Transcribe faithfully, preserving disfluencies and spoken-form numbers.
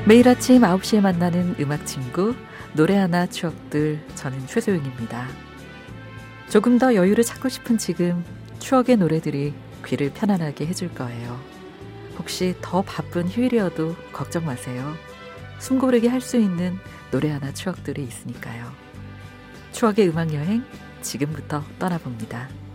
매일 아침 아홉 시에 만나는 음악 친구, 노래 하나 추억들, 저는 최소영입니다. 조금 더 여유를 찾고 싶은 지금, 추억의 노래들이 귀를 편안하게 해줄 거예요. 혹시 더 바쁜 휴일이어도 걱정 마세요. 숨 고르게 할 수 있는 노래 하나 추억들이 있으니까요. 추억의 음악 여행, 지금부터 떠나봅니다.